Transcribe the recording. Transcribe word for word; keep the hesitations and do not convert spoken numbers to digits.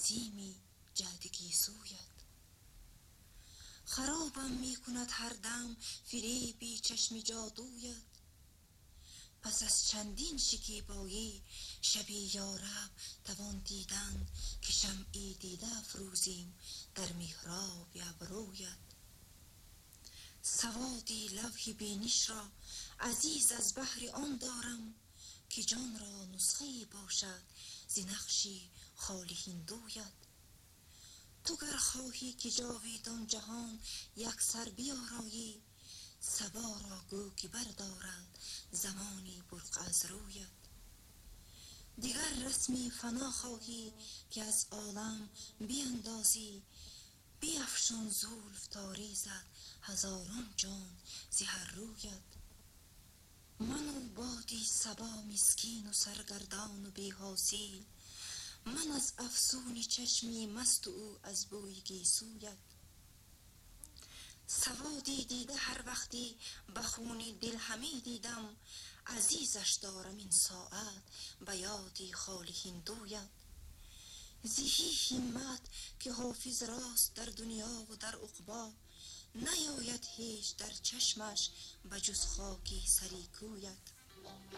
نسیمی جهدگی سویت. خرابم می کند هر دم فریبی چشم جادویت. پس از چندین شکیبایی شبی یارب توان دیدن که شمعی دیده افروزیم در محراب ابرویت. سوادی لوح بینش را عزیز از بهر آن دارم که جان را نسخه‌ای باشد ز نقشی خال هندویت. تو گر خواهی که جاویدان جهان یک سر بیارایی صبا را گو که بردارد زمانی برق از رویت. دیگر رسمی فنا خواهی که از عالم بیندازی بیفشان زلف تا ریزد هزاران جان ز هر رویت. من و بادی صبا مسکین و سرگردان و بی حاصل، من از افسون چشمی مست او از بوی گیسویت. سوادی دیده هر وقتی به خون دل همی دیدم عزیزش دارم این ساعت به یادی خال هندویت. زهی همت که حافظ راست در دنیا و در عقبی نیاید هیچ در چشمش به جز خاکی سری کویت.